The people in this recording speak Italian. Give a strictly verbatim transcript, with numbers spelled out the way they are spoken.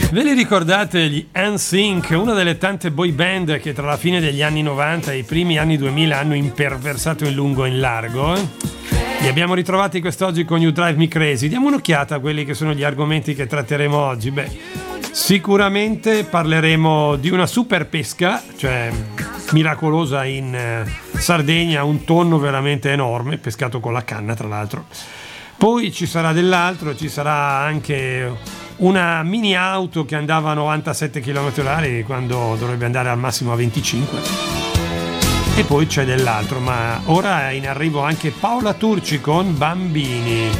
Ve li ricordate gli N Sync, una delle tante boy band che tra la fine degli anni novanta e i primi anni duemila hanno imperversato in lungo e in largo? Eh? Li abbiamo ritrovati quest'oggi con You Drive Me Crazy. Diamo un'occhiata a quelli che sono gli argomenti che tratteremo oggi. Beh, sicuramente parleremo di una super pesca, cioè miracolosa in Sardegna, un tonno veramente enorme, pescato con la canna tra l'altro. Poi ci sarà dell'altro, ci sarà anche una mini auto che andava a novantasette chilometri orari quando dovrebbe andare al massimo a venticinque. E poi c'è dell'altro, ma ora è in arrivo anche Paola Turci con Bambini.